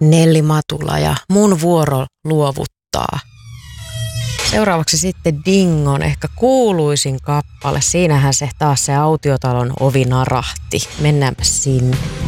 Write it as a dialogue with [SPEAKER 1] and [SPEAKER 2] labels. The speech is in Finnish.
[SPEAKER 1] Nelli Matula ja Mun vuoro luovuttaa. Seuraavaksi sitten Dingon ehkä kuuluisin kappale. Siinähän se taas se autiotalon ovi narahti. Mennäänpä sinne.